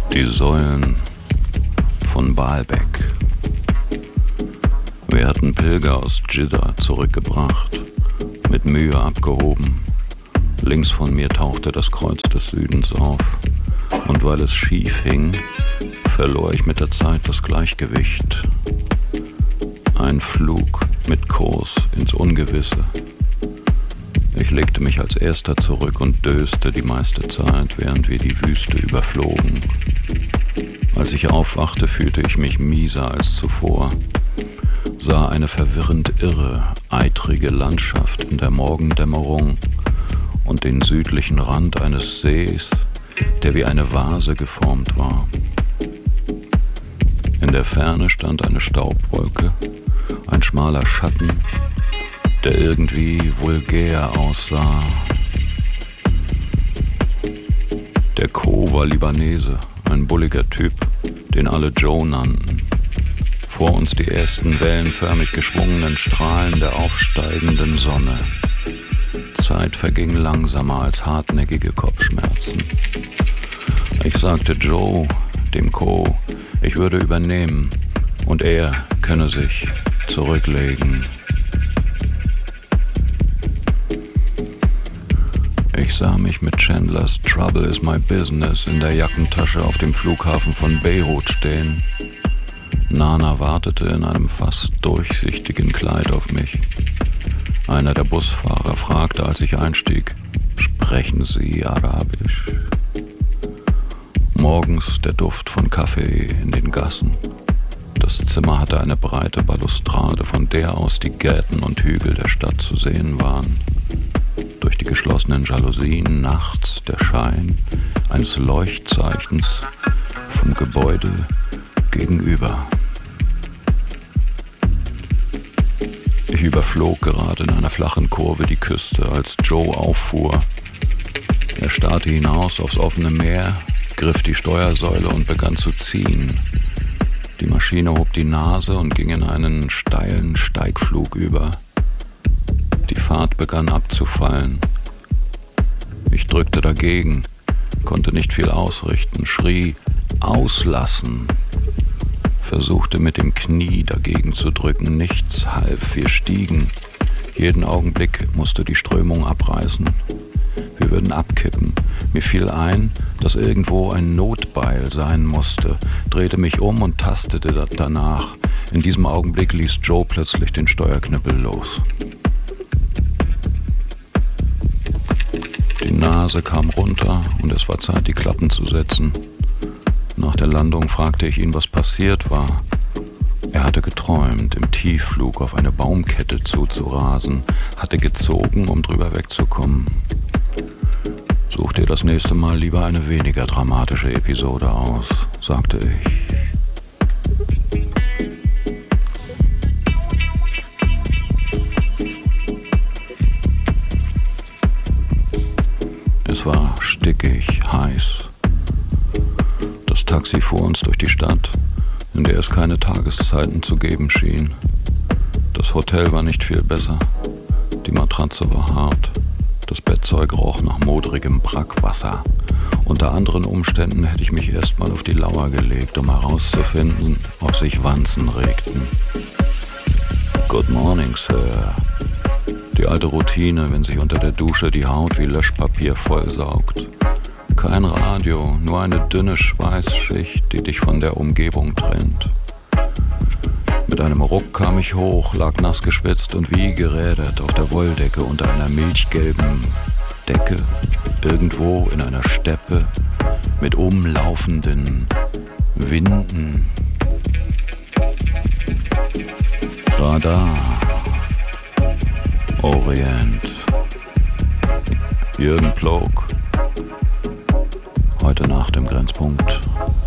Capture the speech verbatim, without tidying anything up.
Die Säulen von Baalbek. Wir hatten Pilger aus Dschidda zurückgebracht, mit Mühe abgehoben. Links von mir tauchte das Kreuz des Südens auf, und weil es schief hing, verlor ich mit der Zeit das Gleichgewicht. Ein Flug mit Kurs ins Ungewisse. Ich legte mich als Erster zurück und döste die meiste Zeit, während wir die Wüste überflogen. Als ich aufwachte, fühlte ich mich mieser als zuvor, sah eine verwirrend irre, eitrige Landschaft in der Morgendämmerung und den südlichen Rand eines Sees, der wie eine Vase geformt war. In der Ferne stand eine Staubwolke, ein schmaler Schatten, der irgendwie vulgär aussah. Der Co. war Libanese, ein bulliger Typ, den alle Joe nannten. Vor uns die ersten wellenförmig geschwungenen Strahlen der aufsteigenden Sonne. Zeit verging langsamer als hartnäckige Kopfschmerzen. Ich sagte Joe, dem Co., ich würde übernehmen und er könne sich zurücklegen. Ich sah mich mit Chandlers Trouble is my business in der Jackentasche auf dem Flughafen von Beirut stehen. Nana wartete in einem fast durchsichtigen Kleid auf mich. Einer der Busfahrer fragte, als ich einstieg, »Sprechen Sie Arabisch?« Morgens der Duft von Kaffee in den Gassen. Das Zimmer hatte eine breite Balustrade, von der aus die Gärten und Hügel der Stadt zu sehen waren. Durch die geschlossenen Jalousien nachts der Schein eines Leuchtzeichens vom Gebäude gegenüber. Ich überflog gerade in einer flachen Kurve die Küste, als Joe auffuhr. Er starrte hinaus aufs offene Meer, griff die Steuersäule und begann zu ziehen. Die Maschine hob die Nase und ging in einen steilen Steigflug über. Die Fahrt begann abzufallen. Ich drückte dagegen, konnte nicht viel ausrichten, schrie »Auslassen!«, versuchte mit dem Knie dagegen zu drücken, nichts half, wir stiegen. Jeden Augenblick musste die Strömung abreißen. Wir würden abkippen. Mir fiel ein, dass irgendwo ein Notbeil sein musste, drehte mich um und tastete danach. In diesem Augenblick ließ Joe plötzlich den Steuerknüppel los. Die Nase kam runter und es war Zeit, die Klappen zu setzen. Nach der Landung fragte ich ihn, was passiert war. Er hatte geträumt, im Tiefflug auf eine Baumkette zuzurasen, hatte gezogen, um drüber wegzukommen. Such dir das nächste Mal lieber eine weniger dramatische Episode aus, sagte ich. Es war stickig, heiß. Das Taxi fuhr uns durch die Stadt, in der es keine Tageszeiten zu geben schien. Das Hotel war nicht viel besser. Die Matratze war hart. Das Bettzeug roch nach modrigem Brackwasser. Unter anderen Umständen hätte ich mich erstmal auf die Lauer gelegt, um herauszufinden, ob sich Wanzen regten. Good morning, Sir. Die alte Routine, wenn sich unter der Dusche die Haut wie Löschpapier vollsaugt. Kein Radio, nur eine dünne Schweißschicht, die dich von der Umgebung trennt. Mit einem Ruck kam ich hoch, lag nass geschwitzt und wie gerädert auf der Wolldecke unter einer milchgelben Decke, irgendwo in einer Steppe mit umlaufenden Winden. Radar, Orient, Jürgen Plog, heute Nacht im Grenzpunkt.